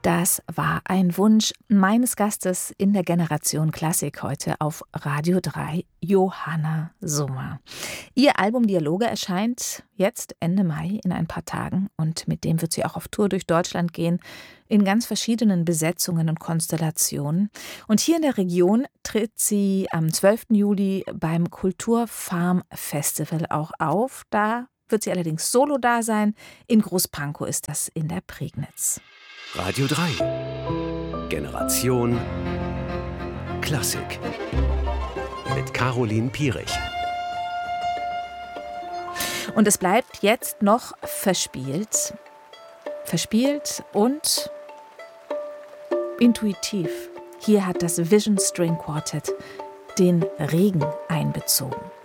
Das war ein Wunsch meines Gastes in der Generation Klassik heute auf Radio 3, Johanna Summer. Ihr Album Dialoge erscheint jetzt Ende Mai in ein paar Tagen und mit dem wird sie auch auf Tour durch Deutschland gehen, in ganz verschiedenen Besetzungen und Konstellationen. Und hier in der Region tritt sie am 12. Juli beim Kulturfarm Festival auch auf. Da wird sie allerdings solo da sein. In Großpankow ist das in der Prignitz. Radio 3. Generation Klassik. Mit Caroline Pierich. Und es bleibt jetzt noch verspielt. Verspielt und intuitiv. Hier hat das Vision String Quartet den Regen einbezogen.